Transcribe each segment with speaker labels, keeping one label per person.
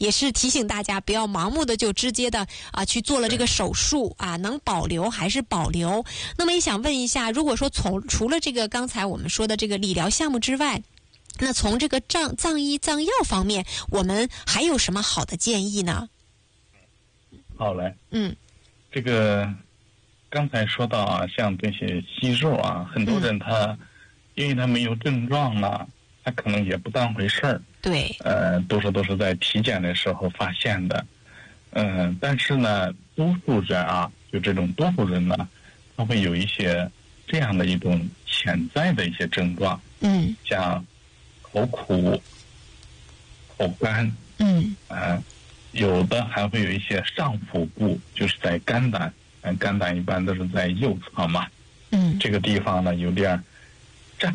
Speaker 1: 也是提醒大家不要盲目的就直接的去做了这个手术能保留还是保留。那么也想问一下，如果说除了这个刚才我们说的这个理疗项目之外，那从这个藏医藏药方面，我们还有什么好的建议呢？
Speaker 2: 好嘞，这个刚才说到像这些息肉很多人他因为他没有症状呢，他可能也不当回事儿，
Speaker 1: 对，
Speaker 2: 多数都是在体检的时候发现的，但是呢，多数人就这种多数人呢，他会有一些这样的一种潜在的一些症状，像口苦、口干，有的还会有一些上腹部，就是在肝胆，肝胆一般都是在右侧嘛，这个地方呢有点胀，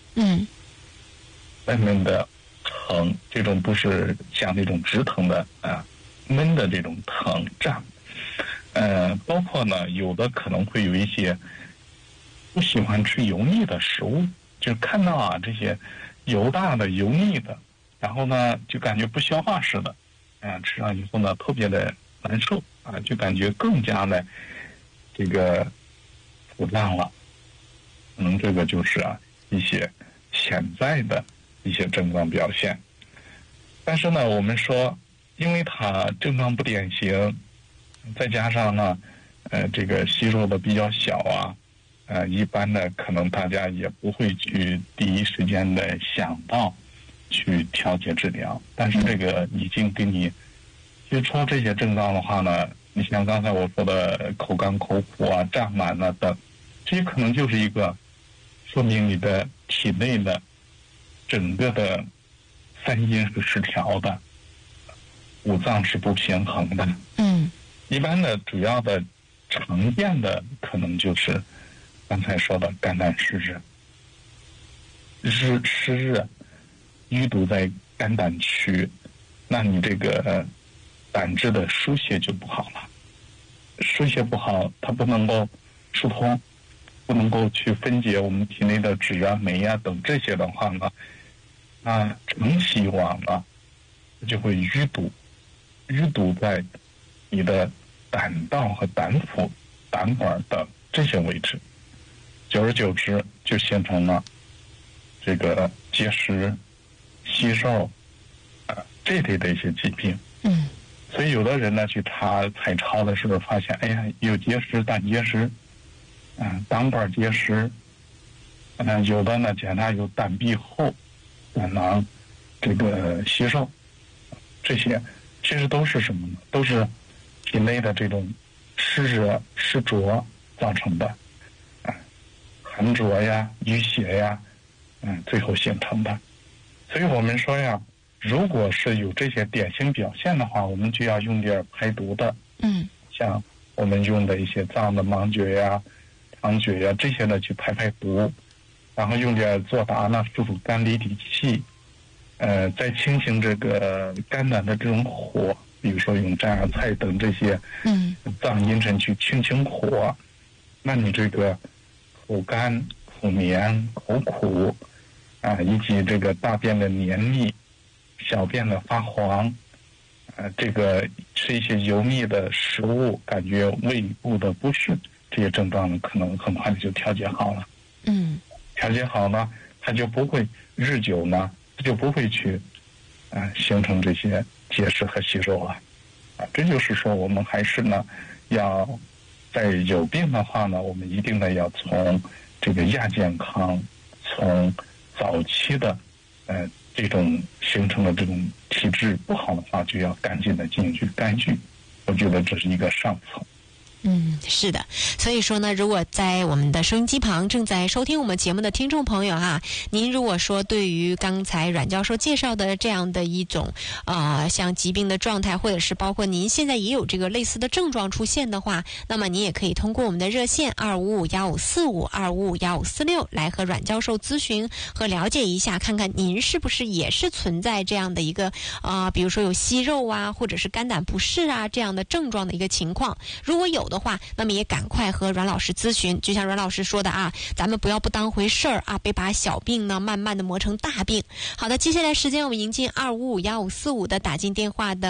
Speaker 2: 闷闷的疼，这种不是像那种直疼的闷的这种疼胀，包括呢有的可能会有一些不喜欢吃油腻的食物，就看到这些油大的油腻的，然后呢就感觉不消化似的，吃上以后呢特别的难受就感觉更加的这个腹胀了，可能这个就是一些潜在的一些症状表现。但是呢我们说因为它症状不典型，再加上呢这个息肉的比较小一般的可能大家也不会去第一时间的想到去调节治疗，但是这个已经给你接触这些症状的话呢，你像刚才我说的口干口苦胀满等，这些可能就是一个说明你的体内的整个的三阴是失调的，五脏是不平衡的。一般的主要的常见的可能就是刚才说的肝胆湿热，湿热淤堵在肝胆区，那你这个胆汁的疏泄就不好了，疏泄不好，它不能够疏通，不能够去分解我们体内的脂酶等这些的话呢，长期以往呢就会淤堵在你的胆道和胆腑、胆管的这些位置，久而久之就形成了这个结石、息肉这类的一些疾病。所以有的人呢去查彩超的时候发现，哎呀，有结石、胆结石，胆管结石，有的呢检查有胆壁厚、胆囊这个息肉，这些其实都是什么呢？都是体内的这种湿热湿浊造成的，寒浊淤血最后形成的。所以我们说如果是有这些典型表现的话，我们就要用点排毒的，像我们用的一些藏的芒蕨唐蕨这些呢去排毒，然后用点作达呢疏肝理体气，再清醒这个肝胆的这种火，比如说用战芽菜等这些藏阴沉去清火，那你这个口干口黏口苦以及这个大便的黏腻、小便的发黄，这个吃一些油腻的食物，感觉胃部的不适，这些症状呢可能很快就调节好了。调节好呢，它就不会日久呢，它就不会去形成这些结石和息肉了。这就是说我们还是呢要在有病的话呢，我们一定呢要从这个亚健康，从早期的这种形成的这种体质不好的话，就要赶紧的进行去干预。我觉得这是一个上策。
Speaker 1: 是的，所以说呢，如果在我们的收音机旁正在收听我们节目的听众朋友您如果说对于刚才阮教授介绍的这样的一种像疾病的状态，或者是包括您现在也有这个类似的症状出现的话，那么您也可以通过我们的热线2551545 2551546来和阮教授咨询和了解一下，看看您是不是也是存在这样的一个比如说有息肉或者是肝胆不适这样的症状的一个情况。如果有的话，那么也赶快和阮老师咨询，就像阮老师说的咱们不要不当回事儿别把小病呢慢慢的磨成大病。好的，接下来时间我们迎进2551545的打进电话的